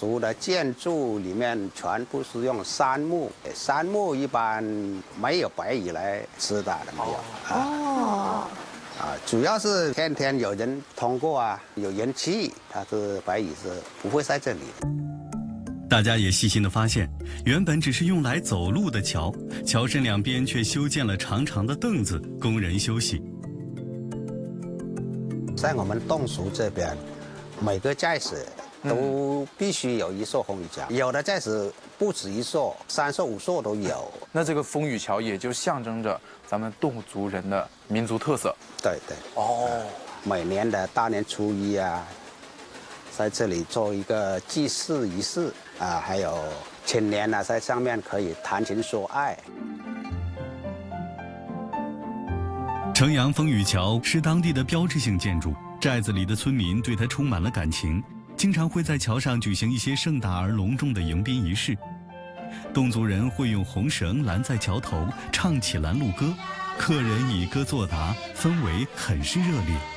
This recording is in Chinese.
俗的建筑里面全部是用杉木，杉木一般没有白蚁来吃的，没有。哦。主要是天天有人通过啊，有人气，它是白蚁是不会在这里的。 大家也细心地发现，原本只是用来走路的桥，桥身两边却修建了长长的凳子，供人休息。 在我们洞叔这边，每个寨子都必须有一座风雨桥，有的寨子不止一座，3座5座都有。 那这个风雨桥也就象征着咱们侗族人的民族特色。 对。哦，每年的大年初一啊，在这里做一个祭祀仪式啊，还有青年啊，在上面可以谈情说爱。 城阳风雨桥是当地的标志性建筑，寨子里的村民对它充满了感情，经常会在桥上举行一些盛大而隆重的迎宾仪式。侗族人会用红绳拦在桥头，唱起拦路歌，客人以歌作答，氛围很是热烈。